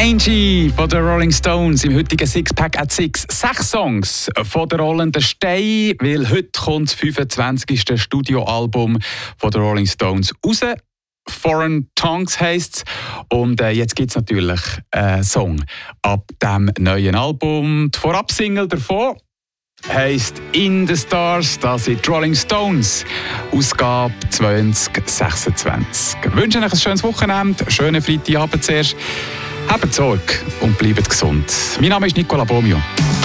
Angie von den Rolling Stones im heutigen Sixpack at Six. 6 Songs von der rollenden Steine, weil heute kommt das 25. Studioalbum von den Rolling Stones raus. Foreign Tongues heisst es. Und jetzt gibt es natürlich einen Song ab dem neuen Album. Die Vorabsingle davon heisst In the Stars. Das sind die Rolling Stones, Ausgabe 2026. Ich wünsche euch ein schönes Wochenende, einen schönen Freitagabend zuerst. Habt Sorge und bleibt gesund. Mein Name ist Nicola Bomio.